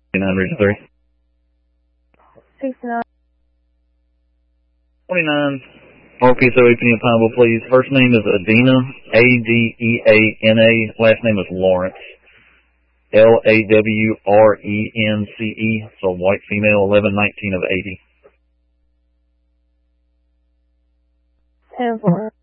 Region 3. 69. 29. RPSO Piney Pineville, please. First name is Adena, Adeana. Last name is Lawrence, Lawrence. So white female, 1119 of 80. 10-4.